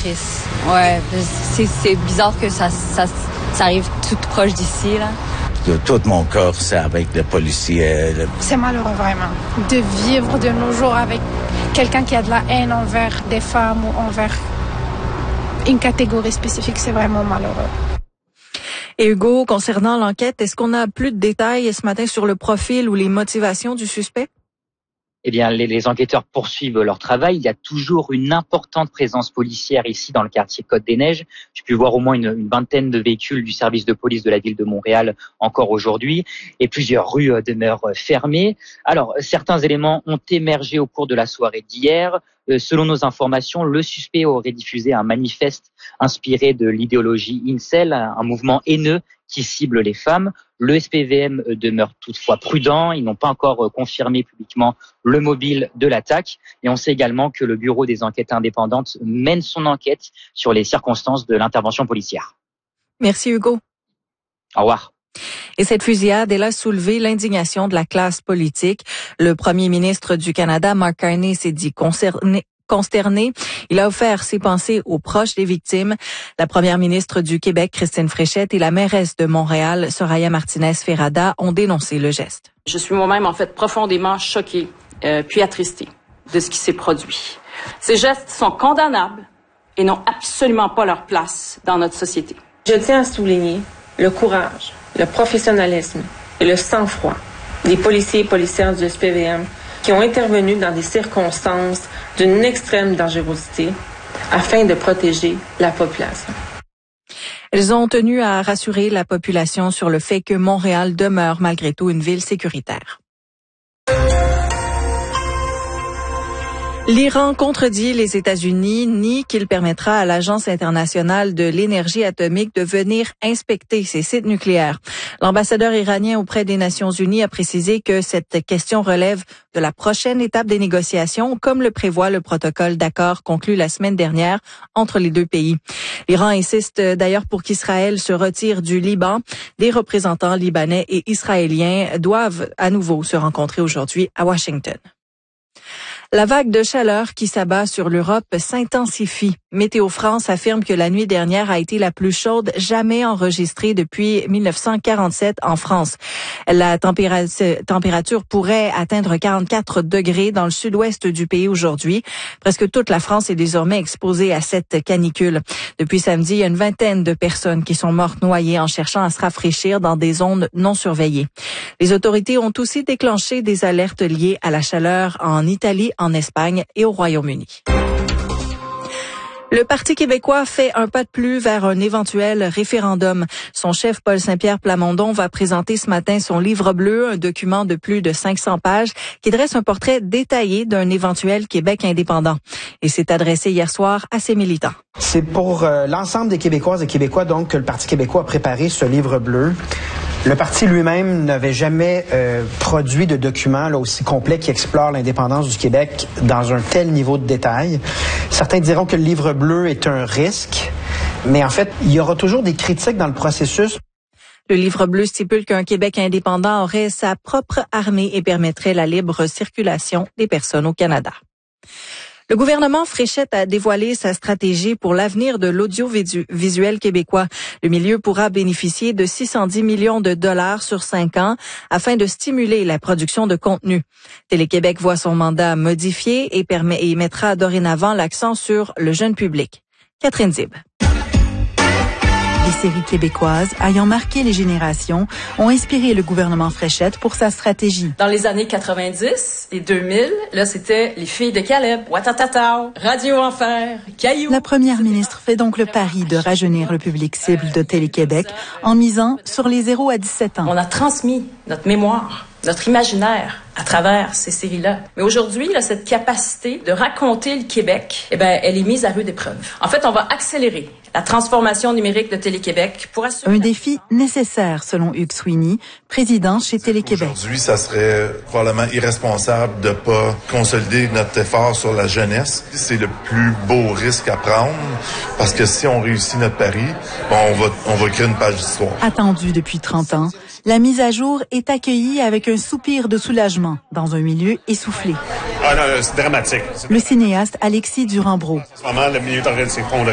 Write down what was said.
triste. Ouais, c'est bizarre que ça arrive tout proche d'ici, là. Tout mon corps, c'est avec les policiers. C'est malheureux, vraiment. De vivre de nos jours avec quelqu'un qui a de la haine envers des femmes ou envers une catégorie spécifique, c'est vraiment malheureux. Et Hugo, concernant l'enquête, est-ce qu'on a plus de détails ce matin sur le profil ou les motivations du suspect? Eh bien, les enquêteurs poursuivent leur travail. Il y a toujours une importante présence policière ici dans le quartier Côte-des-Neiges. J'ai pu voir au moins une vingtaine de véhicules du service de police de la ville de Montréal encore aujourd'hui. Et plusieurs rues demeurent fermées. Alors, certains éléments ont émergé au cours de la soirée d'hier. Selon nos informations, le suspect aurait diffusé un manifeste inspiré de l'idéologie incel, un mouvement haineux qui cible les femmes. Le SPVM demeure toutefois prudent. Ils n'ont pas encore confirmé publiquement le mobile de l'attaque. Et on sait également que le Bureau des enquêtes indépendantes mène son enquête sur les circonstances de l'intervention policière. Merci Hugo. Au revoir. Et cette fusillade, elle a soulevé l'indignation de la classe politique. Le premier ministre du Canada, Mark Carney, s'est dit consterné. Il a offert ses pensées aux proches des victimes. La première ministre du Québec, Christine Fréchette, et la mairesse de Montréal, Soraya Martinez-Ferrada, ont dénoncé le geste. Je suis moi-même, en fait, profondément choquée puis attristée de ce qui s'est produit. Ces gestes sont condamnables et n'ont absolument pas leur place dans notre société. Je tiens à souligner le courage, le professionnalisme et le sang-froid des policiers et policières du SPVM qui ont intervenu dans des circonstances d'une extrême dangerosité afin de protéger la population. Elles ont tenu à rassurer la population sur le fait que Montréal demeure malgré tout une ville sécuritaire. L'Iran contredit les États-Unis, nie qu'il permettra à l'Agence internationale de l'énergie atomique de venir inspecter ses sites nucléaires. L'ambassadeur iranien auprès des Nations unies a précisé que cette question relève de la prochaine étape des négociations, comme le prévoit le protocole d'accord conclu la semaine dernière entre les deux pays. L'Iran insiste d'ailleurs pour qu'Israël se retire du Liban. Des représentants libanais et israéliens doivent à nouveau se rencontrer aujourd'hui à Washington. La vague de chaleur qui s'abat sur l'Europe s'intensifie. Météo France affirme que la nuit dernière a été la plus chaude jamais enregistrée depuis 1947 en France. La température pourrait atteindre 44 degrés dans le sud-ouest du pays aujourd'hui. Presque toute la France est désormais exposée à cette canicule. Depuis samedi, il y a une vingtaine de personnes qui sont mortes noyées en cherchant à se rafraîchir dans des zones non surveillées. Les autorités ont aussi déclenché des alertes liées à la chaleur en Italie, en Espagne et au Royaume-Uni. Le Parti québécois fait un pas de plus vers un éventuel référendum. Son chef, Paul Saint-Pierre Plamondon, va présenter ce matin son livre bleu, un document de plus de 500 pages qui dresse un portrait détaillé d'un éventuel Québec indépendant. Et s'est adressé hier soir à ses militants. C'est pour l'ensemble des Québécoises et Québécois donc que le Parti québécois a préparé ce livre bleu. Le parti lui-même n'avait jamais produit de document là, aussi complet qui explore l'indépendance du Québec dans un tel niveau de détail. Certains diront que le livre bleu est un risque, mais en fait, il y aura toujours des critiques dans le processus. Le livre bleu stipule qu'un Québec indépendant aurait sa propre armée et permettrait la libre circulation des personnes au Canada. Le gouvernement Fréchette a dévoilé sa stratégie pour l'avenir de l'audiovisuel québécois. Le milieu pourra bénéficier de 610 millions de dollars sur 5 ans afin de stimuler la production de contenu. Télé-Québec voit son mandat modifié et mettra dorénavant l'accent sur le jeune public. Catherine Zib. Les séries québécoises ayant marqué les générations ont inspiré le gouvernement Fréchette pour sa stratégie. Dans les années 90 et 2000, là, c'était Les Filles de Caleb, Ouattatata, Radio Enfer, Caillou. La première ministre fait donc le pari de rajeunir le public cible de Télé-Québec en misant sur les 0 à 17 ans. On a transmis notre mémoire, notre imaginaire à travers ces séries-là. Mais aujourd'hui, là, cette capacité de raconter le Québec, elle est mise à rude épreuve. En fait, on va accélérer la transformation numérique de Télé-Québec pour assurer... Un défi nécessaire, selon Hugues Sweeney, président chez Télé-Québec. Aujourd'hui, ça serait probablement irresponsable de pas consolider notre effort sur la jeunesse. C'est le plus beau risque à prendre parce que si on réussit notre pari, on va créer une page d'histoire. Attendue depuis 30 ans, la mise à jour est accueillie avec un soupir de soulagement dans un milieu essoufflé. Ah non, c'est dramatique. Le cinéaste Alexis Durand-Brault. En ce moment, le milieu est en train de s'effondrer.